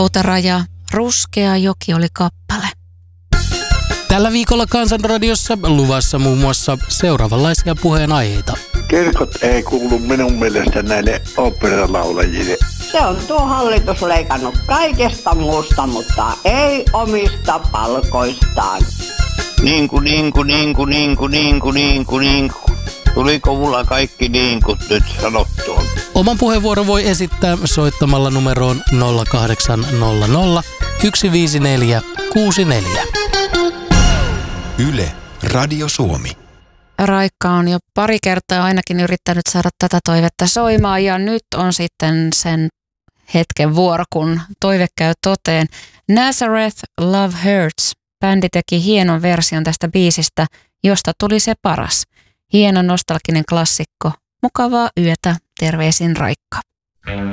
Outera ja Ruskea joki oli kappale. Tällä viikolla Kansanradiossa luvassa muun muassa seuraavanlaisia puheenaiheita. Kirkot ei kuulu minun mielestä näille oopperalaulajille. Se on tuo hallitus leikannut kaikesta muusta, mutta ei omista palkoistaan. Niinku. Tuliko mulla kaikki niinkut nyt sanottua? Oman puheenvuoron voi esittää soittamalla numeroon 0800 154 64. Yle, Radio Suomi. Raikka on jo pari kertaa ainakin yrittänyt saada tätä toivetta soimaan ja nyt on sitten sen hetken vuoro, kun toive käy toteen. Nazareth Love Hurts. Bändi teki hienon version tästä biisistä, josta tuli se paras. Hieno nostalginen klassikko. Mukavaa yötä. Terveisin Raikka.